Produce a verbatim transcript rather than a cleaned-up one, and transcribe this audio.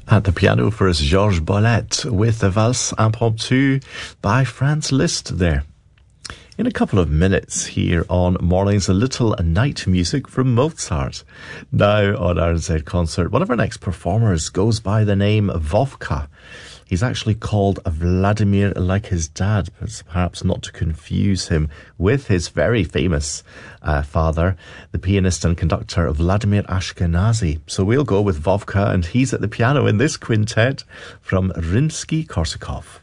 At the piano for us, Georges Bolet with the Valse Impromptu by Franz Liszt there. In a couple of minutes here on Mornings, a little night music from Mozart. Now on R N Z Concert, one of our next performers goes by the name Vovka. He's actually called Vladimir like his dad, but perhaps not to confuse him with his very famous uh, father, the pianist and conductor Vladimir Ashkenazy. So we'll go with Vovka, and he's at the piano in this quintet from Rimsky-Korsakov.